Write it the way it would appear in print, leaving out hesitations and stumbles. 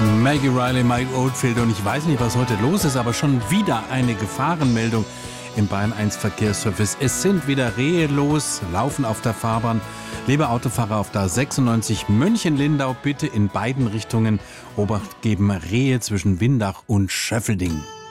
Maggie Riley, Mike Oldfield und ich weiß nicht, was heute los ist, aber schon wieder eine Gefahrenmeldung im Bayern 1 Verkehrsservice. Es sind wieder Rehe los, laufen auf der Fahrbahn. Liebe Autofahrer auf der 96 München-Lindau, bitte in beiden Richtungen Obacht geben. Rehe zwischen Windach und Schöffelding.